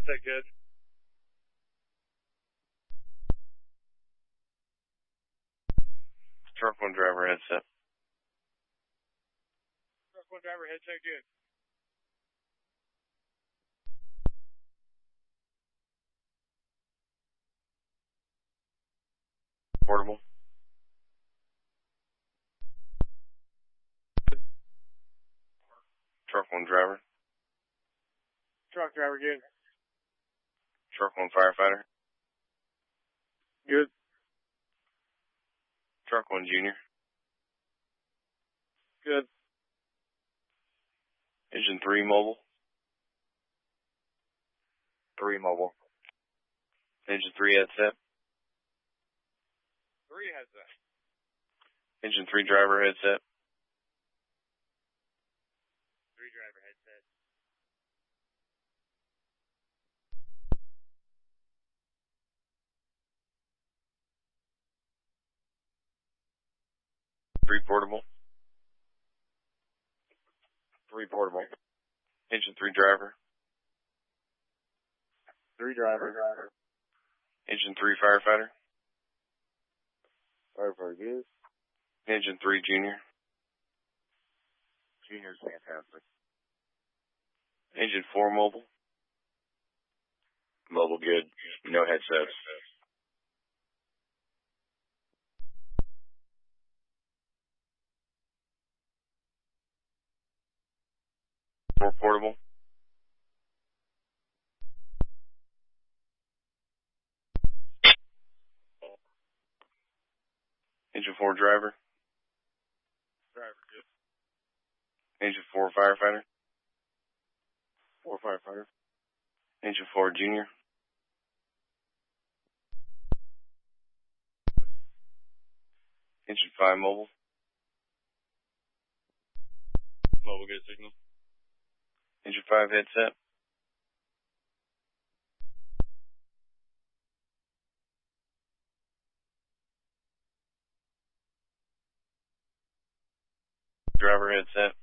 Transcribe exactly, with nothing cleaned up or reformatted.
headset good. Truck one driver headset. Truck one driver headset good. Portable. Truck one driver. Truck driver good. Truck one firefighter. Good. Truck one junior. Good. Engine three mobile. Three mobile. Engine three headset. Three headset. Engine three driver headset. Three driver headset. Three portable. Three portable. Engine three driver. Three driver. Engine three firefighter. Firefighter good. Engine three junior. Junior's fantastic. Engine four mobile. Mobile good. No headsets. Four portable. Engine four driver. Driver good. Engine four firefighter. Four firefighter. Engine four junior. Engine five mobile. Mobile good signal. Engine five headset. Driver headset.